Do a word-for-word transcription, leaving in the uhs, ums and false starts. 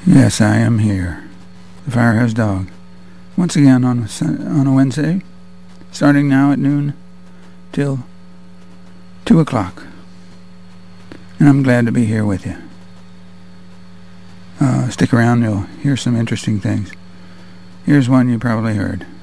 Yes, I am here, the Firehouse Dog, once again on a, Sun- on a Wednesday, starting now at noon till two o'clock. And I'm glad to be here with you. Uh, stick around, you'll hear some interesting things. Here's one you probably heard.